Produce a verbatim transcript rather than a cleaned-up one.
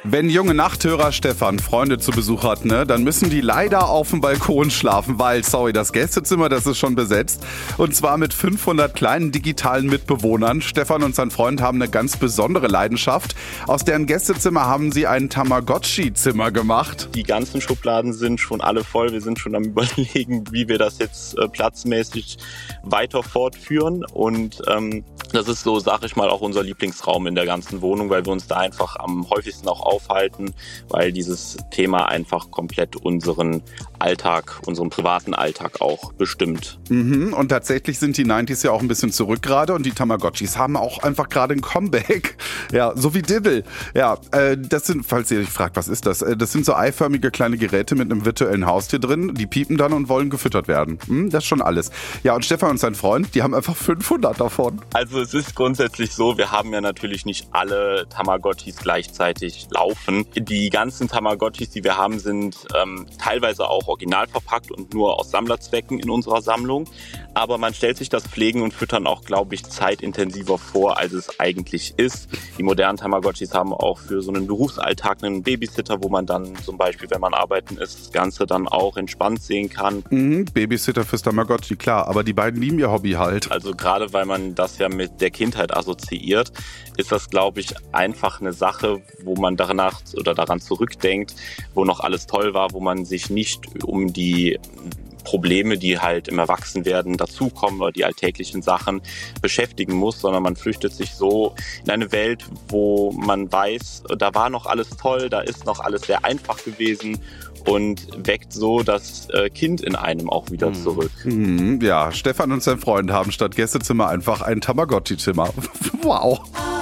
Wenn junge Nachthörer Stefan Freunde zu Besuch hat, ne, dann müssen die leider auf dem Balkon schlafen, weil, sorry, das Gästezimmer, das ist schon besetzt. Und zwar mit fünfhundert kleinen digitalen Mitbewohnern. Stefan und sein Freund haben eine ganz besondere Leidenschaft. Aus deren Gästezimmer haben sie ein Tamagotchi-Zimmer gemacht. Die ganzen Schubladen sind schon alle voll. Wir sind schon am Überlegen, wie wir das jetzt äh, platzmäßig weiter fortführen. Und ähm, das ist so, sag ich mal, auch unser Lieblingsraum in der ganzen Wohnung, weil wir uns da einfach am häufigsten auch aufhalten, weil dieses Thema einfach komplett unseren Alltag, unseren privaten Alltag auch bestimmt. Mhm, und tatsächlich sind die neunziger ja auch ein bisschen zurück gerade und die Tamagotchis haben auch einfach gerade ein Comeback. Ja, so wie Dibble. Ja, äh, das sind, falls ihr euch fragt, was ist das? Äh, das sind so eiförmige kleine Geräte mit einem virtuellen Haustier drin. Die piepen dann und wollen gefüttert werden. Hm, das ist schon alles. Ja, und Stefan und sein Freund, die haben einfach fünfhundert davon. Also es ist grundsätzlich so, wir haben ja natürlich nicht alle Tamagotchis gleichzeitig laufen. Die ganzen Tamagotchis, die wir haben, sind ähm, teilweise auch original verpackt und nur aus Sammlerzwecken in unserer Sammlung. Aber man stellt sich das Pflegen und Füttern auch, glaube ich, zeitintensiver vor, als es eigentlich ist. Die modernen Tamagotchis haben auch für so einen Berufsalltag einen Babysitter, wo man dann zum Beispiel, wenn man arbeiten ist, das Ganze dann auch entspannt sehen kann. Mhm, Babysitter fürs Tamagotchi, klar. Aber die beiden lieben ihr Hobby halt. Also gerade weil man das ja mit der Kindheit assoziiert, ist das, glaube ich, einfach eine Sache, wo man danach oder daran zurückdenkt, wo noch alles toll war, wo man sich nicht um die Probleme, die halt im Erwachsenwerden dazukommen oder die alltäglichen Sachen beschäftigen muss, sondern man flüchtet sich so in eine Welt, wo man weiß, da war noch alles toll, da ist noch alles sehr einfach gewesen und weckt so das Kind in einem auch wieder zurück. Mhm, ja, Stefan und sein Freund haben statt Gästezimmer einfach ein Tamagotchi-Zimmer. Wow.